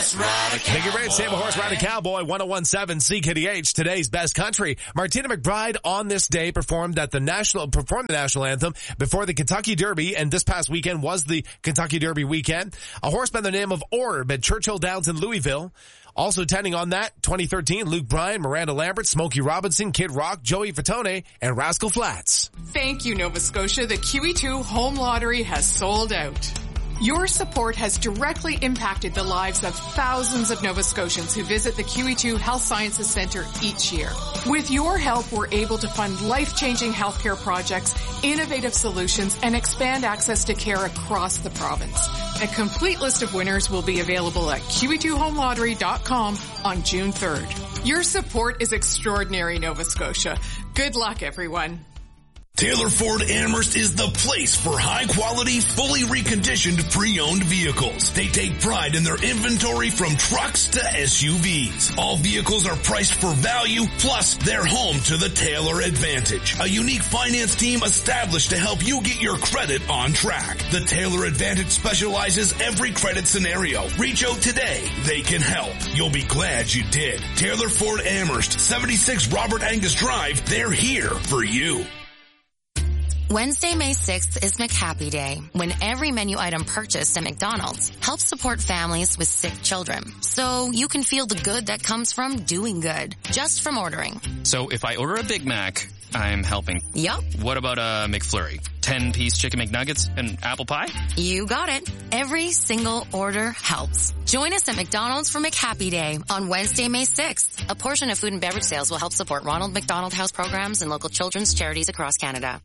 horse, ride a cowboy. Make it right, Save a Horse, Ride a Cowboy, 101.7 CKDH, today's best country. Martina McBride on this day performed the national anthem before the Kentucky Derby, and this past weekend was the Kentucky Derby weekend. A horse by the name of Orb at Churchill Downs in Louisville. Also attending on that, 2013, Luke Bryan, Miranda Lambert, Smokey Robinson, Kid Rock, Joey Fatone, and Rascal Flatts. Thank you, Nova Scotia. The QE2 Home Lottery has sold out. Your support has directly impacted the lives of thousands of Nova Scotians who visit the QE2 Health Sciences Centre each year. With your help, we're able to fund life-changing healthcare projects, innovative solutions, and expand access to care across the province. A complete list of winners will be available at QE2HomeLottery.com on June 3rd. Your support is extraordinary, Nova Scotia. Good luck, everyone. Taylor Ford Amherst is the place for high-quality, fully reconditioned pre-owned vehicles. They take pride in their inventory from trucks to SUVs. All vehicles are priced for value, plus they're home to the Taylor Advantage, a unique finance team established to help you get your credit on track. The Taylor Advantage specializes every credit scenario. Reach out today. They can help. You'll be glad you did. Taylor Ford Amherst, 76 Robert Angus Drive. They're here for you. Wednesday, May 6th is McHappy Day, when every menu item purchased at McDonald's helps support families with sick children. So you can feel the good that comes from doing good, just from ordering. So if I order a Big Mac, I'm helping. Yup. What about a McFlurry? 10-piece chicken McNuggets and apple pie? You got it. Every single order helps. Join us at McDonald's for McHappy Day on Wednesday, May 6th. A portion of food and beverage sales will help support Ronald McDonald House programs and local children's charities across Canada.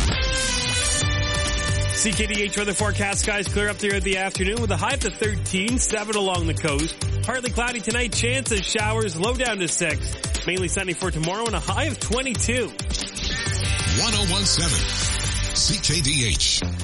CKDH weather forecast, skies clear up throughout the afternoon with a high up to 13, 7 along the coast. Partly cloudy tonight, chance of showers, low down to 6. Mainly sunny for tomorrow and a high of 22. 101.7 CKDH.